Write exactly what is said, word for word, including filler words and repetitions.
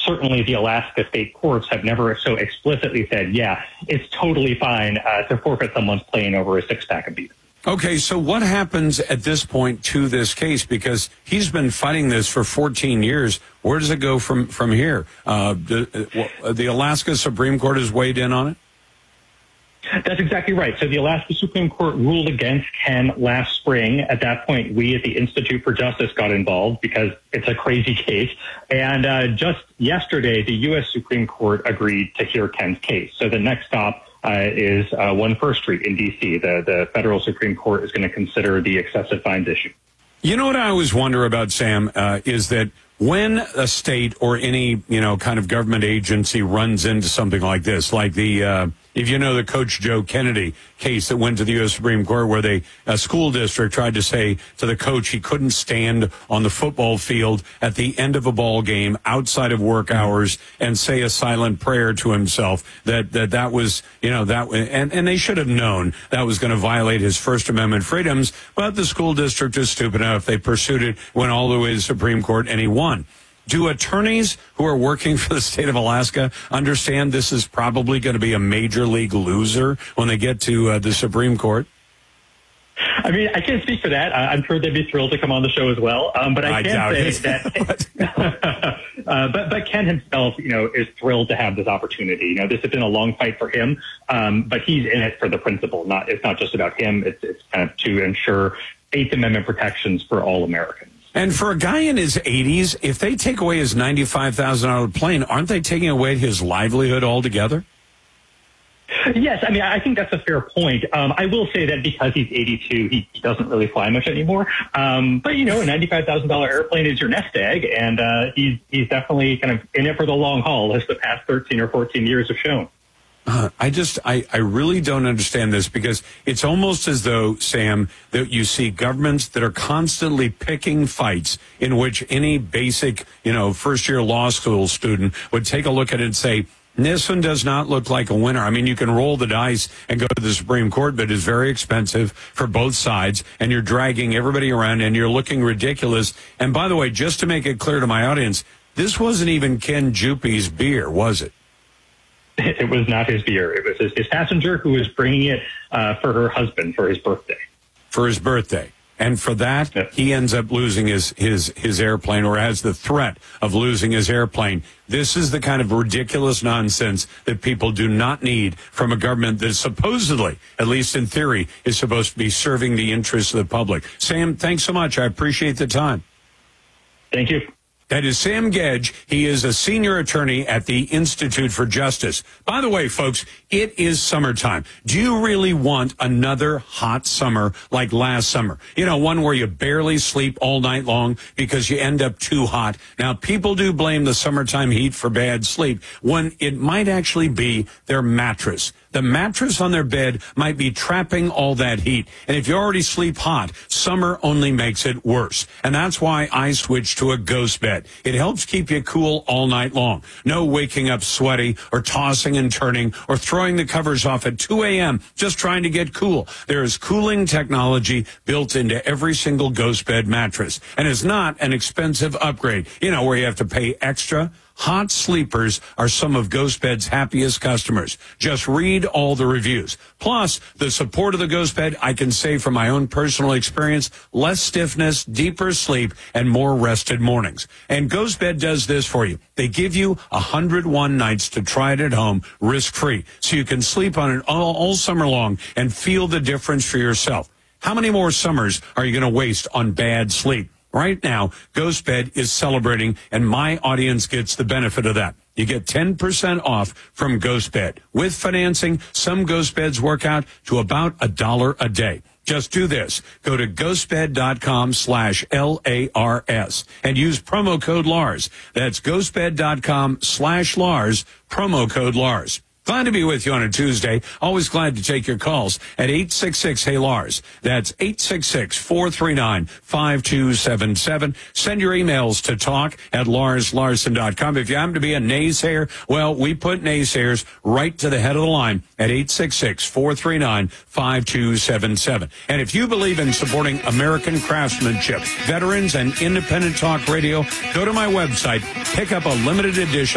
certainly the Alaska state courts have never so explicitly said, yeah, it's totally fine uh, to forfeit someone's plane over a six-pack of beer. Okay, so what happens at this point to this case? Because he's been fighting this for fourteen years. Where does it go from, from here? Uh, the, the Alaska Supreme Court has weighed in on it? That's exactly right. So the Alaska Supreme Court ruled against Ken last spring. At that point, we at the Institute for Justice got involved because it's a crazy case. And uh, just yesterday, the U S Supreme Court agreed to hear Ken's case. So the next stop uh, is uh, one First Street in D C. The, the federal Supreme Court is going to consider the excessive fines issue. You know what I always wonder about, Sam, uh, is that when a state or any, you know, kind of government agency runs into something like this, like the, uh, if you know the Coach Joe Kennedy case that went to the U S Supreme Court where they, a school district tried to say to the coach he couldn't stand on the football field at the end of a ball game outside of work hours and say a silent prayer to himself, that that, that was, you know, that, and, and they should have known that was going to violate his First Amendment freedoms, but the school district is stupid enough. They pursued it, went all the way to the Supreme Court, and he won. Do attorneys who are working for the state of Alaska understand this is probably going to be a major league loser when they get to uh, the Supreme Court? I mean, I can't speak for that. I'm sure they'd be thrilled to come on the show as well. Um, but I, I can say that, uh, but but Ken himself, you know, is thrilled to have this opportunity. You know, this has been a long fight for him, um, but he's in it for the principle. Not it's not just about him. It's it's kind of to ensure Eighth Amendment protections for all Americans. And for a guy in his eighties, if they take away his ninety-five thousand dollars plane, aren't they taking away his livelihood altogether? Yes, I mean, I think that's a fair point. Um, I will say that because he's eighty-two, he, he doesn't really fly much anymore. Um, but, you know, a ninety-five thousand dollars airplane is your nest egg, and uh, he's, he's definitely kind of in it for the long haul, as the past thirteen or fourteen years have shown. Uh, I just, I, I really don't understand this because it's almost as though, Sam, that you see governments that are constantly picking fights in which any basic, you know, first year law school student would take a look at it and say, this one does not look like a winner. I mean, you can roll the dice and go to the Supreme Court, but it's very expensive for both sides, and you're dragging everybody around, and you're looking ridiculous. And by the way, just to make it clear to my audience, this wasn't even Ken Juppie's beer, was it? It was not his beer. It was his, his passenger who was bringing it uh, for her husband for his birthday. For his birthday. And for that, yep. He ends up losing his, his, his airplane, or has the threat of losing his airplane. This is the kind of ridiculous nonsense that people do not need from a government that supposedly, at least in theory, is supposed to be serving the interests of the public. Sam, thanks so much. I appreciate the time. Thank you. That is Sam Gedge. He is a senior attorney at the Institute for Justice. By the way, folks, it is summertime. Do you really want another hot summer like last summer? You know, one where you barely sleep all night long because you end up too hot. Now, people do blame the summertime heat for bad sleep when it might actually be their mattress. The mattress on their bed might be trapping all that heat. And if you already sleep hot, summer only makes it worse. And that's why I switched to a Ghost Bed. It helps keep you cool all night long. No waking up sweaty or tossing and turning or throwing the covers off at two a.m. just trying to get cool. There is cooling technology built into every single Ghost Bed mattress. And it's not an expensive upgrade, you know, where you have to pay extra. Hot sleepers are some of Ghost Bed's happiest customers. Just read all the reviews. Plus, the support of the Ghost Bed, I can say from my own personal experience, less stiffness, deeper sleep, and more rested mornings. And Ghost Bed does this for you. They give you one hundred one nights to try it at home, risk-free, so you can sleep on it all, all summer long and feel the difference for yourself. How many more summers are you going to waste on bad sleep? Right now, Ghost Bed is celebrating, and my audience gets the benefit of that. You get ten percent off from Ghost Bed. With financing, some Ghost Beds work out to about a dollar a day. Just do this. Go to ghostbed.com slash L-A-R-S and use promo code Lars. That's ghostbed.com slash Lars, promo code Lars. Glad to be with you on a Tuesday. Always glad to take your calls at eight six six, hey Lars. That's eight six six, four three nine, five two seven seven. Send your emails to talk at lars larson dot com. If you happen to be a naysayer, well, we put naysayers right to the head of the line at eight six six, four three nine, five two seven seven. And if you believe in supporting American craftsmanship, veterans, and independent talk radio, go to my website, pick up a limited edition